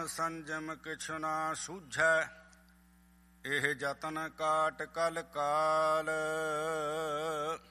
ਸੰਜਮ ਕਿਛੁ ਨਾ ਸੂਝੈ, ਇਹ ਜਤਨ ਕਾਟ ਕਲ ਕਾਲ।